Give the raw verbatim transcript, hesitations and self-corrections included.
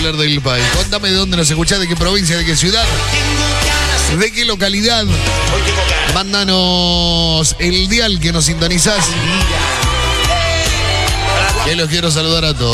lugar del país. Contame de dónde nos escuchás, de qué provincia, de qué ciudad, de qué localidad. Mándanos el dial que nos sintonizás. Que los quiero saludar a todos.